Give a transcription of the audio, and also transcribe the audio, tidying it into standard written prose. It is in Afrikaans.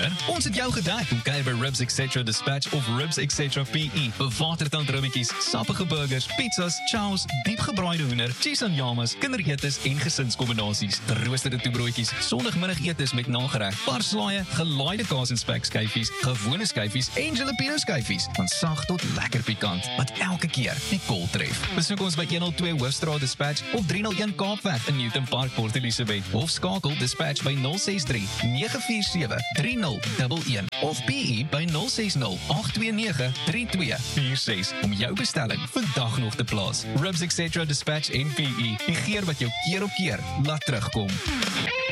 hoender? Ons het jou gedek om kuier by Ribs Etc. Dispatch of Ribs Etc. PE. Bewaterd ribbietjies, sappige burgers, pizzas, chows, diepgebraaide hoender, cheese en yamas, kinderetes en gesinskombinasies, geroosterde toebroodjies, sondagmiddagetes met nagereg, parslaaie, gelaaide kaas en spekskyfies, gewone skyfies en jalapeno skyfies, van sag tot lekker pikant, wat elke keer die kol tref. Besoek ons by 102 Hoofstraat Dispatch of 301 Kaapweg in Newton Park, Port Elizabeth, of skakel Dispatch by 063 947 3011 of PE by 060 829 3246 om jou bestelling vandag nog te plaas. Ribs Etc. Dispatch en PE, die geur wat jou keer op keer laat terugkom.